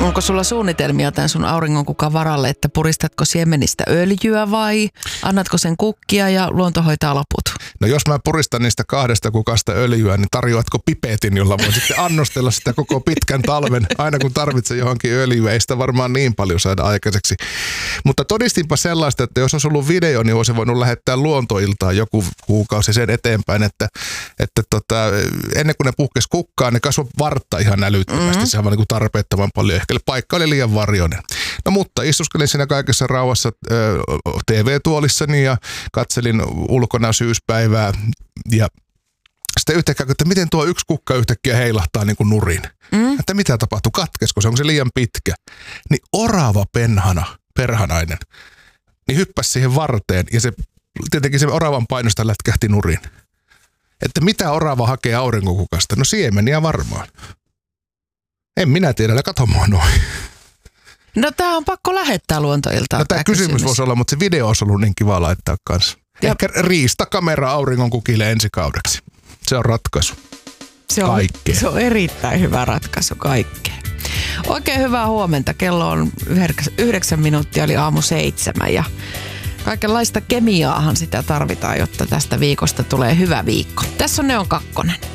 Onko sulla suunnitelmia tämän sun auringonkukan varalle, että puristatko siemenistä öljyä vai annatko sen kukkia ja luonto hoitaa loput? No jos mä puristan niistä 2 kukasta öljyä, niin tarjoatko pipetin, jolla voi sitten annostella sitä koko pitkän talven, aina kun tarvitsee johonkin öljyä. Ei sitä varmaan niin paljon saada aikaiseksi. Mutta todistinpa sellaista, että jos olisi ollut video, niin olisi voinut lähettää luontoiltaan joku kuukausi sen eteenpäin, että ennen kuin ne puhkesi kukkaan, ne kasvoi vartta ihan älyttömästi. Se on niin kuin tarpeettoman paljon. Ehkä paikka oli liian varjoinen. No mutta istuskelin siinä kaikessa rauhassa TV-tuolissani ja katselin ulkona syyspäivää ja sitten yhtäkkiä, että miten tuo yksi kukka yhtäkkiä heilahtaa niin kuin nurin. Että mitä tapahtui, katkesko se, onko se liian pitkä. Niin orava perhanainen, niin hyppäsi siihen varteen ja se tietenkin se oravan painosta lätkähti nurin. Että mitä orava hakee aurinkokukasta? No siemeniä varmaan. En minä tiedä, kato mua noin. No tää on pakko lähettää luontoiltaan. No tämä kysymys voisi olla, mutta se video olisi ollut niin kiva laittaa kanssa. Ehkä riistakamera auringonkukille ensi kaudeksi. Se on ratkaisu. Se on erittäin hyvä ratkaisu kaikkeen. Oikein hyvää huomenta. Kello on 9 minuuttia, eli aamu 7 ja kaikenlaista kemiaahan sitä tarvitaan, jotta tästä viikosta tulee hyvä viikko. Tässä on Neon 2.